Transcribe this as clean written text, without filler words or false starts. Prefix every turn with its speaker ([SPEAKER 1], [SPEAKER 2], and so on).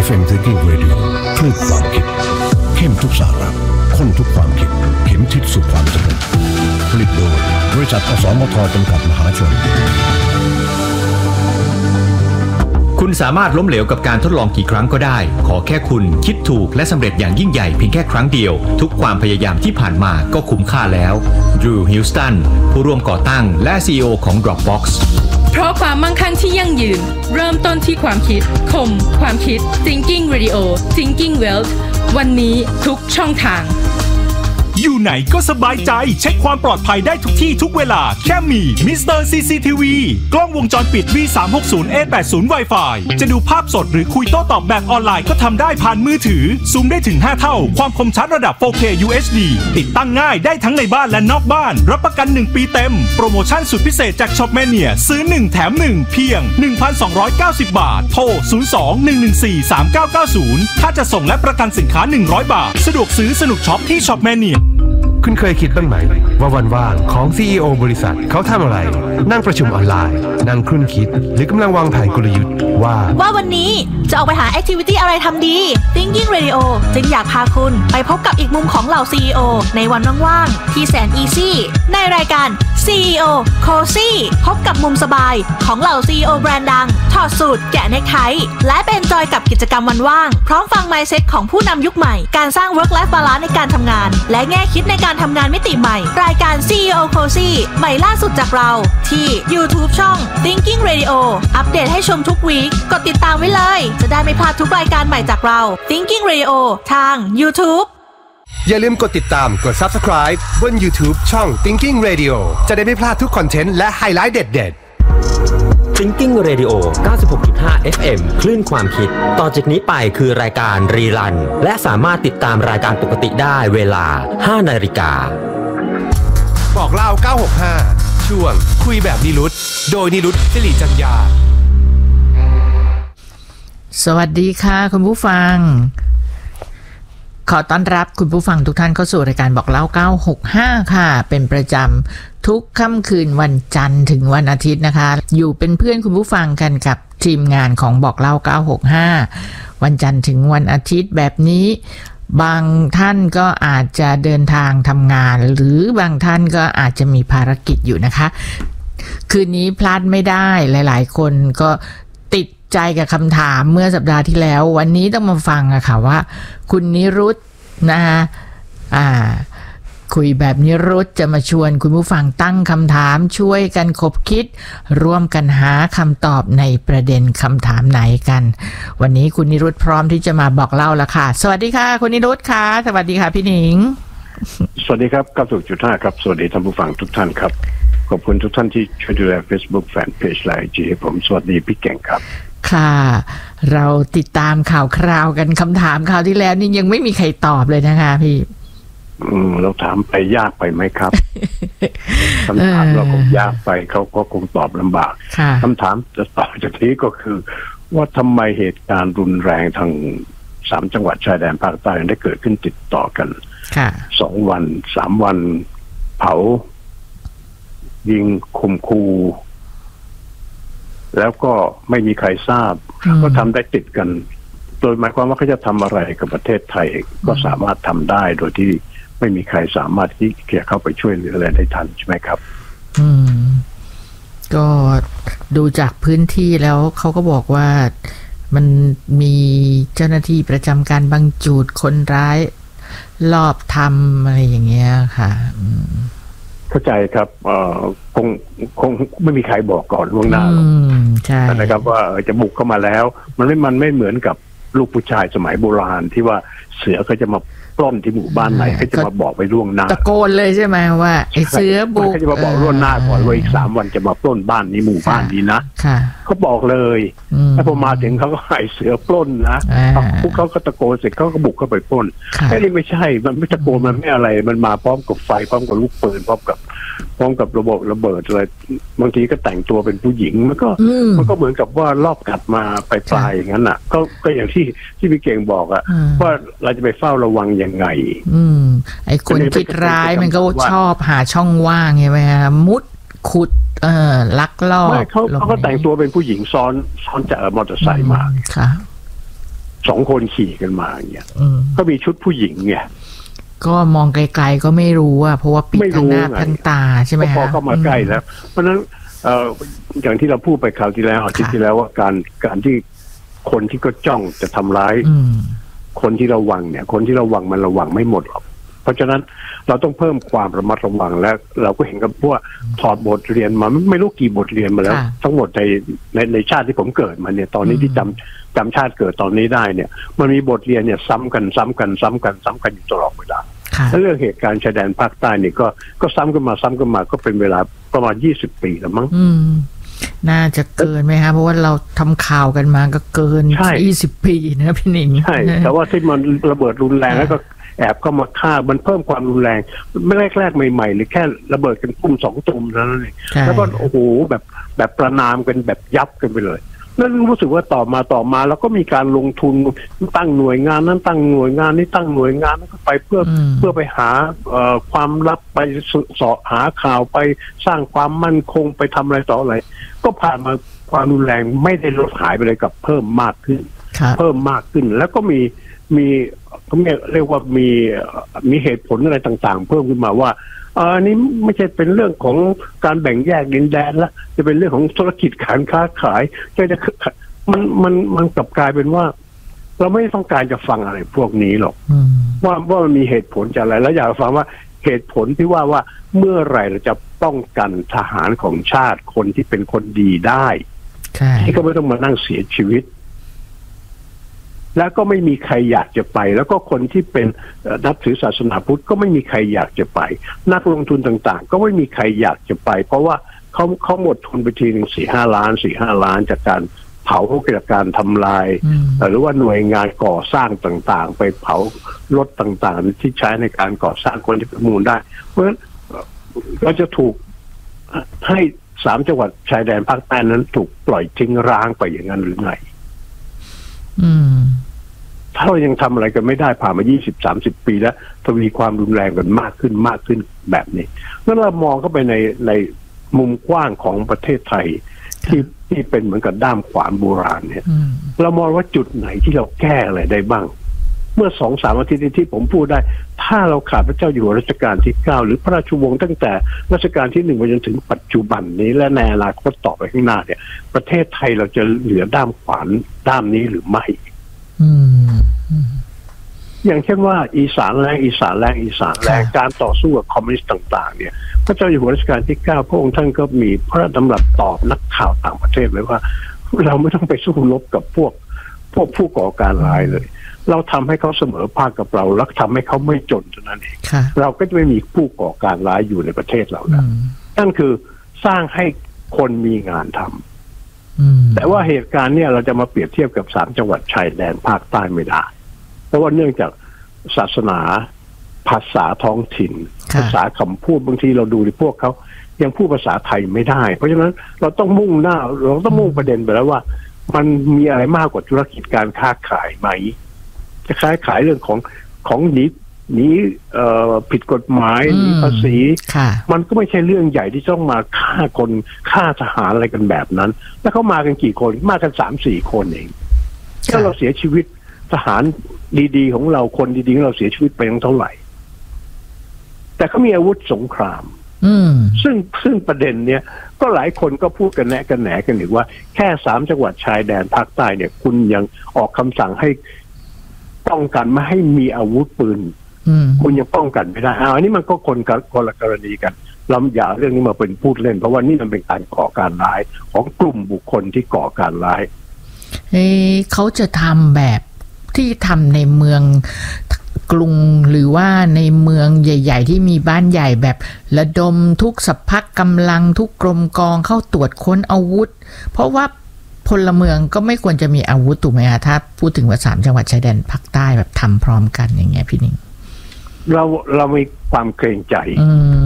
[SPEAKER 1] FM Thinking Radio คลื่นความคิดเข้มทุกสาระข้นทุกความคิดเข็มทิศสู่ความเจริญผลิตโดยบริษัทอสมทจำกัดมหาชน
[SPEAKER 2] คุณสามารถล้มเหลวกับการทดลองกี่ครั้งก็ได้ขอแค่คุณคิดถูกและสำเร็จอย่างยิ่งใหญ่เพียงแค่ครั้งเดียวทุกความพยายามที่ผ่านมาก็คุ้มค่าแล้วดรูว์ฮิลสตันผู้ร่วมก่อตั้งและ CEO ของ Dropbox
[SPEAKER 3] เพราะความมั่งคั่งที่ยั่งยืนเริ่มต้นที่ความคิดคมความคิด Thinking Radio Thinking Wealth วันนี้ทุกช่องทาง
[SPEAKER 4] อยู่ไหนก็สบายใจเช็คความปลอดภัยได้ทุกที่ทุกเวลาแค่มีมิสเตอร์ CCTV กล้องวงจรปิด V360A80 Wi-Fi จะดูภาพสดหรือคุยโต้ตอบแบบออนไลน์ก็ทำได้ผ่านมือถือซูมได้ถึง5เท่าความคมชัดระดับ 4K UHD ติดตั้งง่ายได้ทั้งในบ้านและนอกบ้านรับประกัน1ปีเต็มโปรโมชั่นสุดพิเศษจาก Shopmania ซื้อ1แถม1เพียง 1,290 บาทโทร 02-114-3990 ถ้าจะส่งและประกันสินค้า100 บาทสะดวกซื้อสนุกช็อปที่ Shopmania
[SPEAKER 5] คุณเคยคิดบ้างไหมว่าวันว่างของ CEO บริษัทเขาทำอะไรนั่งประชุมออนไลน์นั่งครุ่นคิดหรือกำลังวางแผนกลยุทธ์ว่า
[SPEAKER 6] วันนี้จะออกไปหาแอคทิวิตี้อะไรทำดี Thinking Radio จึงอยากพาคุณไปพบกับอีกมุมของเหล่า CEO ในวันว่างๆที่แสนอีซี่ในรายการ CEO Cozy พบกับมุมสบายของเหล่า CEO แบรนด์ดังถอดสูทแกะเนคไทและเป็นจอยกับกิจกรรมวันว่างพร้อมฟัง mindset ของผู้นำยุคใหม่การสร้าง work life balance ในการทำงานและแง่คิดในการทำงานมิติใหม่รายการ CEO Cozy ใหม่ล่าสุดจากเราที่ YouTube ช่อง Thinking Radio อัปเดตให้ชมทุกวีคกดติดตามไว้เลยจะได้ไม่พลาดทุกรายการใหม่จากเรา Thinking Radio ทาง YouTube
[SPEAKER 5] อย่าลืมกดติดตามกด Subscribe บน YouTube ช่อง Thinking Radio จะได้ไม่พลาดทุกคอนเทนต์และไฮไลท์เด็ดๆ
[SPEAKER 7] Thinking Radio 96.5 FM คลื่นความคิดต่อจากนี้ไปคือรายการรีรันและสามารถติดตามรายการปกติได้เวลา 5 นาฬิกา
[SPEAKER 5] บอกเล่า965ช่วงคุยแบบนิรุตโดยนิรุตศิริจัญญา
[SPEAKER 8] สวัสดีค่ะคุณผู้ฟังขอต้อนรับคุณผู้ฟังทุกท่านเข้าสู่รายการบอกเล่า965ค่ะเป็นประจำทุกค่ำคืนวันจันทร์ถึงวันอาทิตย์นะคะอยู่เป็นเพื่อนคุณผู้ฟังกันกับทีมงานของบอกเล่า965วันจันทร์ถึงวันอาทิตย์แบบนี้บางท่านก็อาจจะเดินทางทำงานหรือบางท่านก็อาจจะมีภารกิจอยู่นะคะคืนนี้พลาดไม่ได้หลายๆคนก็ติดใจกับคำถามเมื่อสัปดาห์ที่แล้ววันนี้ต้องมาฟังอะค่ะว่าคุณนิรุตนะคะคุยแบบนิรุตจะมาชวนคุณผู้ฟังตั้งคำถามช่วยกันคบคิดร่วมกันหาคำตอบในประเด็นคำถามไหนกันวันนี้คุณนิรุตพร้อมที่จะมาบอกเล่าแล้วค่ะสวัสดีค่ะคุณนิรุตค่ะสวัสดีค่ะพี่หนิง
[SPEAKER 9] สวัสดีครับ 90.5 ครับสวัสดีท่านผู้ฟังทุกท่านครับขอบคุณทุกท่านที่ช่วยดูแล Facebook Fanpage และ IG ให้ผมสวัสดีพี่เก่งครับ
[SPEAKER 8] ค่ะเราติดตามข่าวคราวกันคำถามข่าวที่แล้วนี่ยังไม่มีใครตอบเลยนะคะพี่
[SPEAKER 9] เราถามไปยากไปไหมครับ คำถามเราคงยากไปเขาก็คงตอบลำบากคำถามจะตอบจากนี้ก็คือว่าทำไมเหตุการณ์รุนแรงทาง3จังหวัดชายแดนภาคใต้ได้เกิดขึ้นติดต่อกัน2 วัน 3 วันเผายิงข่มขู่แล้วก็ไม่มีใครทราบก็ทำได้ติดกันโดยหมายความว่าเขาจะทำอะไรกับประเทศไทยก็สามารถทำได้โดยที่ไม่มีใครสามารถที่จะเข้าไปช่วยเหลืออะไรได้ทันใช่ไหมครับ
[SPEAKER 8] ก็ดูจากพื้นที่แล้วเขาก็บอกว่ามันมีเจ้าหน้าที่ประจำการบางจุดคนร้ายลอบทำอะไรอย่างเงี้ยค่ะ
[SPEAKER 9] เข้าใจครับคงไม่มีใครบอกก่อนล่วงหน้า
[SPEAKER 8] ใช่
[SPEAKER 9] นะครับว่าจะบุกเข้ามาแล้วมันไม่เหมือนกับลูกผู้ชายสมัยโบราณที่ว่าเสือเขาจะมาปล้นที่หมู่บ้านไหนเขาจะมาบอกไปล่วงหน้า
[SPEAKER 8] ตะโกนเลยใช่ไหมว่าไอ้เสือบุก
[SPEAKER 9] เขาจะมาบอกล่วงหน้าก่อนว่าอีก3 วันจะมาปล้นบ้านนี้หมู่บ้านนี้นะเขาบอกเลยแล้วพอมาถึงเขาก็ไอ้เสือปล้นนะพวกเขาก็ตะโกนเสร็จเขาก็บุกเข้าไปปล้นไอ้นี่ไม่ใช่มันไม่ตะโกนมันไม่อะไรมันมาพร้อมกับไฟพร้อมกับลูกปืนพร้อมกับระเบิดอะไรบางทีก็แต่งตัวเป็นผู้หญิงมันก็เหมือนกับว่ารอบกัดมาปลายอย่างนั้นอ่ะก็อย่างที่พี่เก่งบอกอ่ะว่าเราจะไปเฝ้าระวังยังไง
[SPEAKER 8] ไอ้คนคิดร้ายมันก็ชอบหาช่องว่างใช่ไหมมุดขุดลักลอบ
[SPEAKER 9] เขาก็แต่งตัวเป็นผู้หญิงซ้อนจากมอเตอร์ไซค์มา 2 คนขี่กันมาอย่างเงี้ยก็มีชุดผู้หญิงไง
[SPEAKER 8] ก็มองไกลๆก็ไม่รู้เพราะว่าปิดทั้งหน้าทั้งตาใช่ไหมคะ
[SPEAKER 9] พอเข้ามาใกล้แล้วเพราะฉะนั้นอย่างที่เราพูดไปคราวที่แล้วอาทิตย์ที่แล้วว่าการที่คนที่ก็จ้องจะทำร้ายคนที่ระวังเนี่ยคนที่ระวังมันระวังไม่หมดหรอกเพราะฉะนั้นเราต้องเพิ่มความระมัดระวังและเราก็เห็นกับพวกถอดบทเรียนมาไม่รู้กี่บทเรียนมาแล้วทั้งหมดในชาติที่ผมเกิดมาเนี่ยตอนนี้ที่จำชาติเกิดตอนนี้ได้เนี่ยมันมีบทเรียนเนี่ยซ้ำกันอยู่ตลอดเวลาและเรื่องเหตุการณ์ชายแดนภาคใต้เนี่ยก็ซ้ำกันมาก็เป็นเวลาประมาณ20 ปีแล้วมั้ง
[SPEAKER 8] น่าจะเกินไหมคะเพราะว่าเราทำข่าวกันมาก็เกิน20 ปีนะพี่หนิง
[SPEAKER 9] ใช่แต่ว่าที่มันระเบิดรุนแรงแล้วก็แอบเข้ามาฆ่ามันเพิ่มความรุนแรงไม่แรกใหม่ๆหรือแค่ระเบิดกันตุ้ม2 ตุ่มนั่นเองแล้วก็โอ้โหแบบประนามกันแบบยับกันไปเลยนั่นรู้สึกว่าต่อมาแล้วก็มีการลงทุนตั้งหน่วยงานนั้นตั้งหน่วยงานนี้ตั้งหน่วยงานนั้นก็ไปเพื่อไปหาความลับไปเสาะหาข่าวไปสร้างความมั่นคงไปทำอะไรต่ออะไรก็ผ่านมาความรุนแรงไม่ได้ลดหายไปเลยกับเพิ่มมากขึ้นแล้วก็มีเขาเรียกว่ามีเหตุผลอะไรต่างๆเพิ่มขึ้นมาว่าอันนี้ไม่ใช่เป็นเรื่องของการแบ่งแยกดินแดนละจะเป็นเรื่องของธุรกิจการค้าขายมันกลับกลายเป็นว่าเราไม่ต้องการจะฟังอะไรพวกนี้หรอกว่ามันมีเหตุผลจากอะไรแล้วอยากฟังว่าเหตุผลที่ว่าเมื่อไหร่เราจะป้องกันทหารของชาติคนที่เป็นคนดีได้ที่ก็ไม่ต้องมานั่งเสียชีวิตแล้วก็ไม่มีใครอยากจะไปแล้วก็คนที่เป็นนับถือศาสนาพุทธก็ไม่มีใครอยากจะไปนักลงทุนต่างๆก็ไม่มีใครอยากจะไปเพราะว่าเขาหมดทุนไปทีนึง4-5 ล้านจากการเผาจากการทำลายหรือว่าหน่วยงานก่อสร้างต่างๆไปเผารถต่างๆที่ใช้ในการก่อสร้างคนที่ประมูลได้เพราะฉะนั้นก็จะถูกให้3 จังหวัดชายแดนภาคใต้นั้นถูกปล่อยทิ้งร้างไปอย่างนั้นหรือไงถ้าเรายังทำอะไรกันไม่ได้ผ่านมา 20-30 ปีแล้วทวีความรุนแรงกันมากขึ้นแบบนี้งั้นเรามองเข้าไปในมุมกว้างของประเทศไทยที่เป็นเหมือนกับด้ามขวานโบราณเนี่ยเรามองว่าจุดไหนที่เราแก้อะไรได้บ้างเมื่อ 2-3 อาทิตย์ที่ผมพูดได้ถ้าเราขาดพระเจ้าอยู่หัวรัชกาลที่ 9หรือพระราชวงศ์ตั้งแต่รัชกาลที่ 1มาจนถึงปัจจุบันนี้และในอนาคตต่อไปข้างหน้าเนี่ยประเทศไทยเราจะเหลือด้ามขวานด้ามนี้หรือไม่อย่างเช่นว่าอีสานแรงการต่อสู้กับคอมมิวนิสต์ต่างๆเนี่ยพระเจ้าอยู่หัวรัชกาลที่ 9พระองค์ท่านก็มีพระดำรัสตอบนักข่าวต่างประเทศเลยว่าเราไม่ต้องไปสู้รบกับพวกผู้ก่อการร้ายเลยเราทำให้เขาเสมอภาคกับเราแล้วทำให้เขาไม่จนเท่านั้นเองเราก็จะไม่มีผู้ก่อการร้ายอยู่ในประเทศเราแล้วนั่นคือสร้างให้คนมีงานทำแต่ว่าเหตุการณ์เนี่ยเราจะมาเปรียบเทียบกับ3 จังหวัดชายแดนภาคใต้ไม่ได้เพราะว่าเนื่องจากศาสนาภาษาท้องถิ่นภาษาคำพูดบางทีเราดูในพวกเขายังพูดภาษาไทยไม่ได้เพราะฉะนั้นเราต้องมุ่งประเด็นไปแล้วว่ามันมีอะไรมากกว่าธุรกิจการค้าขายไหมจะขายเรื่องของหนีผิดกฎหมายหนีภาษีมันก็ไม่ใช่เรื่องใหญ่ที่ต้องมาฆ่าทหารอะไรกันแบบนั้นแล้วเขามากันกี่คนมากัน 3-4 คนเองถ้าเราเสียชีวิตทหารดีๆของเราคนดีๆของเราเสียชีวิตไปตั้งเท่าไหร่แต่เขามีอาวุธสงครามซึ่งประเด็นเนี้ยก็หลายคนก็พูดกันแหนกันอีกว่าแค่3 จังหวัดชายแดนภาคใต้เนี่ยคุณยังออกคำสั่งให้ป้องกันไม่ให้มีอาวุธปืนคุณยังป้องกันไม่ได้อันนี้มันก็คนละกรณีกันเราอย่าเรื่องนี้มาเป็นพูดเล่นเพราะว่านี่มันเป็นการก่อการร้ายของกลุ่มบุคคลที่ก่อการร้าย
[SPEAKER 8] เขาจะทำแบบที่ทำในเมืองกรุงหรือว่าในเมืองใหญ่ๆที่มีบ้านใหญ่แบบระดมทุกสรรพกำลังทุกกรมกองเข้าตรวจค้นอาวุธเพราะว่าพลเมืองก็ไม่ควรจะมีอาวุธถูกไหมคะถ้าพูดถึงว่า3 จังหวัดชายแดนภาคใต้แบบทำพร้อมกันอย่างเงี้ยพี่นิ่ง
[SPEAKER 9] เรามีความเกรงใจ